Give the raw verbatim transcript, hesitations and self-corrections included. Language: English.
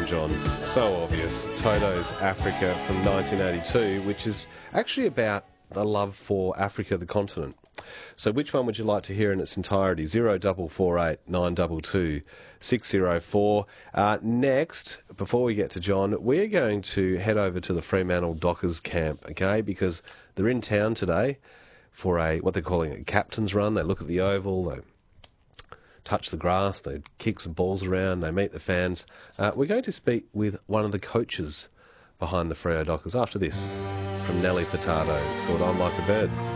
on, John. So obvious. Toto's Africa from nineteen eighty-two, which is actually about the love for Africa, the continent. So which one would you like to hear in its entirety? zero double four eight nine two two six zero four. Uh, next, before we get to John, we're going to head over to the Fremantle Dockers camp, okay, because they're in town today for a, what they're calling a captain's run. They look at the oval, they touch the grass, they kick some balls around, they meet the fans. Uh, we're going to speak with one of the coaches behind the Freo Dockers after this from Nelly Furtado. It's called I'm Like a Bird.